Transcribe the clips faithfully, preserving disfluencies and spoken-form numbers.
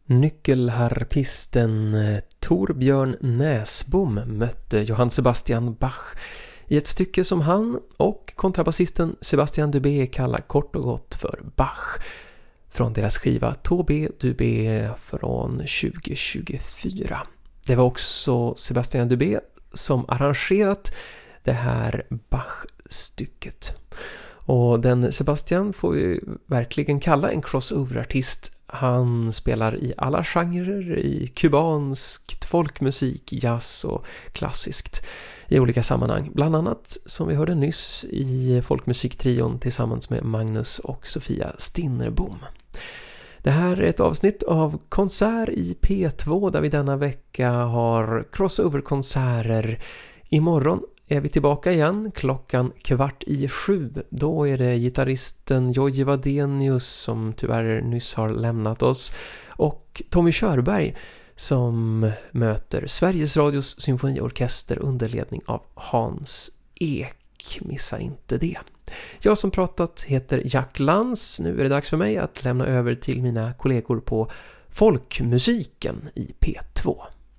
Nyckelharpisten Torbjörn Näsbom mötte Johann Sebastian Bach i ett stycke som han och kontrabasisten Sebastian Dubé kallar kort och gott för Bach, från deras skiva Tobé Dubé från tjugo tjugofyra. Det var också Sebastian Dubé som arrangerat det här Bach-stycket. Och den Sebastian får vi verkligen kalla en crossover-artist. Han spelar i alla genrer, i kubanskt, folkmusik, jazz och klassiskt i olika sammanhang. Bland annat, som vi hörde nyss, i folkmusiktrion tillsammans med Magnus och Sofia Stinnerbom. Det här är ett avsnitt av Konsert i P två där vi denna vecka har crossover-konserter. Imorgon är vi tillbaka igen klockan kvart i sju. Då är det gitarristen Jojje Wadenius som tyvärr nyss har lämnat oss och Tommy Körberg som möter Sveriges Radios symfoniorkester under ledning av Hans Ek. Missa inte det. Jag som pratat heter Jack Lantz. Nu är det dags för mig att lämna över till mina kollegor på Folkmusiken i P två.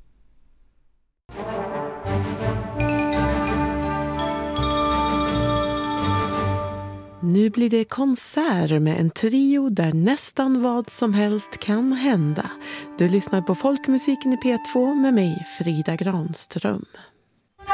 Nu blir det konsert med en trio där nästan vad som helst kan hända. Du lyssnar på Folkmusiken i P två med mig, Frida Granström.